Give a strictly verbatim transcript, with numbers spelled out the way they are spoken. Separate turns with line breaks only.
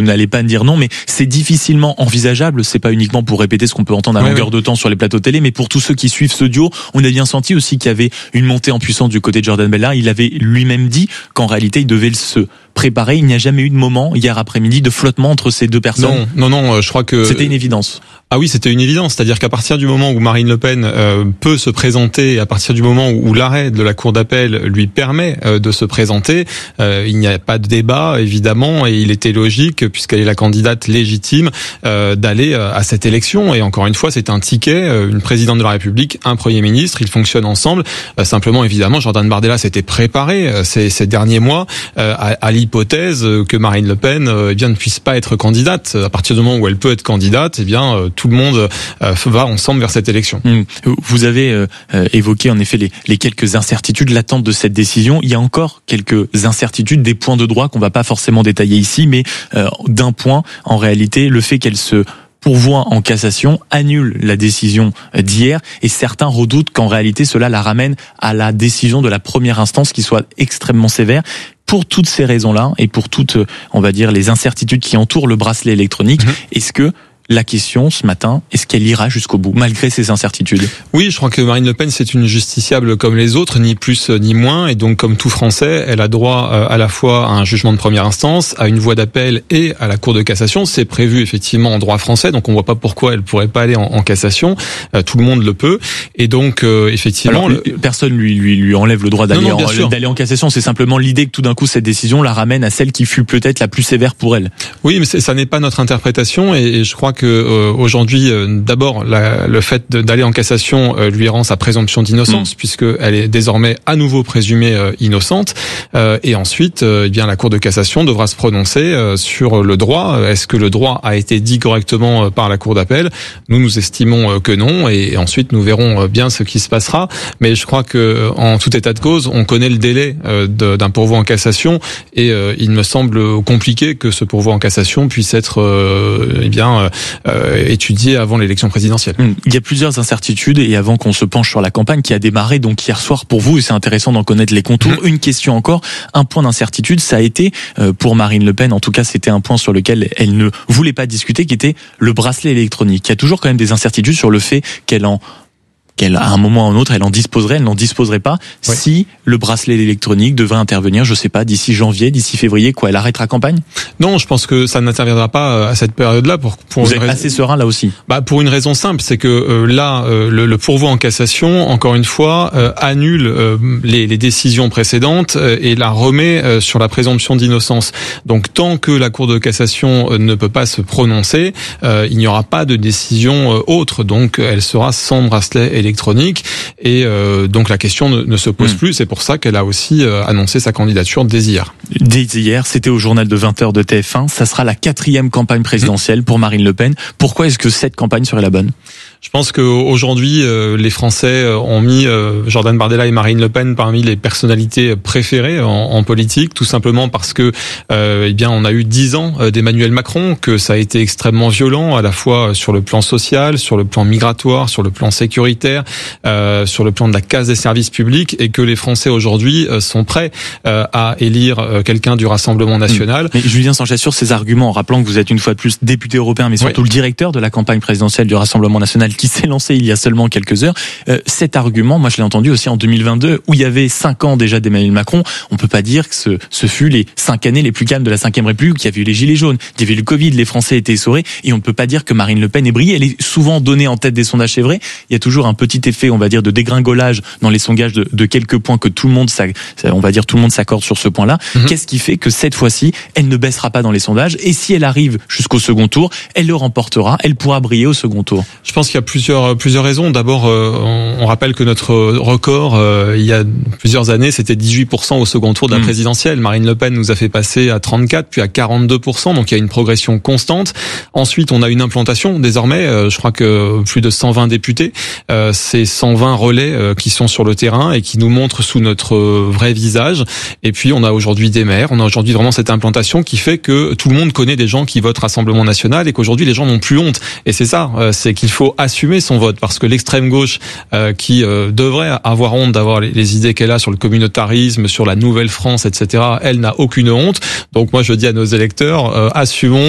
vous n'allez pas me dire non, mais c'est difficilement envisageable. C'est pas uniquement pour répéter ce qu'on peut entendre à
oui,
longueur
oui.
de temps sur les plateaux télé, mais pour tous ceux qui suivent ce duo, on a bien senti aussi qu'il y avait une montée en puissance du côté de Jordan Bella. Il avait lui-même dit qu'en réalité, il devait se préparer. Il n'y a jamais eu de moment, hier après-midi, de flottement entre ces deux personnes.
Non, non, non, je crois que...
C'était une évidence.
Ah oui, c'était une évidence. C'est-à-dire qu'à partir du moment où Marine Le Pen euh, peut se présenter, à partir du moment où l'arrêt de la Cour d'appel lui permet euh, de se présenter, euh, il n'y a pas de débat, évidemment, et il était logique, puisqu'elle est la candidate légitime, euh, d'aller euh, à cette élection. Et encore une fois, c'est un ticket, euh, une présidente de la République, un Premier ministre, ils fonctionnent ensemble. Euh, simplement, évidemment, Jordan Bardella s'était préparé euh, ces, ces derniers mois euh, à, à l'hypothèse que Marine Le Pen euh, eh bien, ne puisse pas être candidate. À partir du moment où elle peut être candidate, eh bien... Euh, tout le monde euh, va ensemble vers cette élection.
Vous avez euh, évoqué en effet les, les quelques incertitudes, l'attente de cette décision. Il y a encore quelques incertitudes, des points de droit qu'on va pas forcément détailler ici, mais euh, d'un point, en réalité, le fait qu'elle se pourvoi en cassation annule la décision d'hier et certains redoutent qu'en réalité cela la ramène à la décision de la première instance qui soit extrêmement sévère. Pour toutes ces raisons-là et pour toutes, on va dire, les incertitudes qui entourent le bracelet électronique, mmh. est-ce que la question ce matin, est-ce qu'elle ira jusqu'au bout, malgré ces incertitudes?
Oui, je crois que Marine Le Pen, c'est une justiciable comme les autres, ni plus ni moins, et donc comme tout Français, elle a droit à la fois à un jugement de première instance, à une voie d'appel et à la Cour de cassation. C'est prévu effectivement en droit français, donc on voit pas pourquoi elle pourrait pas aller en, en cassation. Euh, tout le monde le peut, et donc euh, effectivement...
Alors, le... personne lui, lui lui enlève le droit d'aller
non, non,
en, d'aller en cassation, c'est simplement l'idée que tout d'un coup cette décision la ramène à celle qui fut peut-être la plus sévère pour elle.
Oui, mais ça n'est pas notre interprétation, et, et je crois que euh, aujourd'hui, euh, d'abord, la, le fait de, d'aller en cassation euh, lui rend sa présomption d'innocence, mmh. puisque elle est désormais à nouveau présumée euh, innocente, euh, et ensuite, euh, eh bien, la Cour de cassation devra se prononcer euh, sur le droit. Est-ce que le droit a été dit correctement euh, par la Cour d'appel? Nous, nous estimons euh, que non, et, et ensuite nous verrons euh, bien ce qui se passera. Mais je crois que, en tout état de cause, on connaît le délai euh, de, d'un pourvoi en cassation, et euh, il me semble compliqué que ce pourvoi en cassation puisse être, euh, eh bien, euh, étudié avant l'élection présidentielle.
Il y a plusieurs incertitudes et avant qu'on se penche sur la campagne qui a démarré donc hier soir pour vous, et c'est intéressant d'en connaître les contours, mmh. une question encore, un point d'incertitude, ça a été pour Marine Le Pen, en tout cas c'était un point sur lequel elle ne voulait pas discuter, qui était le bracelet électronique. Il y a toujours quand même des incertitudes sur le fait qu'elle en qu'elle, à un moment ou un autre, elle en disposerait, elle n'en disposerait pas, ouais. si le bracelet électronique devait intervenir, je sais pas, d'ici janvier, d'ici février, quoi, elle arrêtera campagne?
Non, je pense que ça n'interviendra pas à cette période-là. Pour, pour
Vous êtes assez serein là aussi?
Bah, pour une raison simple, c'est que euh, là, euh, le, le pourvoi en cassation, encore une fois, euh, annule euh, les, les décisions précédentes euh, et la remet euh, sur la présomption d'innocence. Donc, tant que la Cour de cassation euh, ne peut pas se prononcer, euh, il n'y aura pas de décision euh, autre. Donc, elle sera sans bracelet électronique, et euh, donc la question ne, ne se pose mmh. plus. C'est pour ça qu'elle a aussi euh, annoncé sa candidature dès hier.
Dès hier, c'était au journal de vingt heures de T F un. Ça sera la quatrième campagne présidentielle mmh. pour Marine Le Pen. Pourquoi est-ce que cette campagne serait la bonne?
Je pense qu'aujourd'hui, euh, les Français ont mis euh, Jordan Bardella et Marine Le Pen parmi les personnalités préférées en, en politique, tout simplement parce que, euh, eh bien, on a eu dix ans d'Emmanuel Macron, que ça a été extrêmement violent, à la fois sur le plan social, sur le plan migratoire, sur le plan sécuritaire, euh, sur le plan de la casse des services publics, et que les Français aujourd'hui euh, sont prêts euh, à élire euh, quelqu'un du Rassemblement national.
Mais Julien Sanchez, sur ces arguments, en rappelant que vous êtes une fois de plus député européen, mais surtout oui. le directeur de la campagne présidentielle du Rassemblement national, qui s'est lancé il y a seulement quelques heures. Euh, cet argument, moi je l'ai entendu aussi en deux mille vingt-deux, où il y avait cinq ans déjà d'Emmanuel Macron. On peut pas dire que ce, ce fut les cinq années les plus calmes de la cinquième République, où il y avait eu les gilets jaunes, il y avait eu le Covid, les Français étaient essorés, et on ne peut pas dire que Marine Le Pen ait brillé. Elle est souvent donnée en tête des sondages, c'est vrai. Il y a toujours un petit effet, on va dire, de dégringolage dans les sondages de, de quelques points que tout le monde, on va dire, tout le monde s'accorde sur ce point-là. Mmh. Qu'est-ce qui fait que cette fois-ci, elle ne baissera pas dans les sondages, et si elle arrive jusqu'au second tour, elle le remportera, elle pourra briller au second tour?
Je pense qu'il y a plusieurs plusieurs raisons. D'abord, euh, on, on rappelle que notre record euh, il y a plusieurs années, c'était dix-huit pour cent au second tour de la mmh. présidentielle. Marine Le Pen nous a fait passer à trente-quatre, puis à quarante-deux pour cent, donc il y a une progression constante. Ensuite, on a une implantation désormais, euh, je crois que plus de cent vingt députés, euh, c'est cent vingt relais euh, qui sont sur le terrain et qui nous montrent sous notre euh, vrai visage. Et puis on a aujourd'hui des maires, on a aujourd'hui vraiment cette implantation qui fait que tout le monde connaît des gens qui votent Rassemblement national, et qu'aujourd'hui les gens n'ont plus honte. Et c'est ça, euh, c'est qu'il faut assumer son vote, parce que l'extrême gauche euh, qui euh, devrait avoir honte d'avoir les, les idées qu'elle a sur le communautarisme, sur la nouvelle France, et cetera, elle n'a aucune honte. Donc moi je dis à nos électeurs, euh, assumons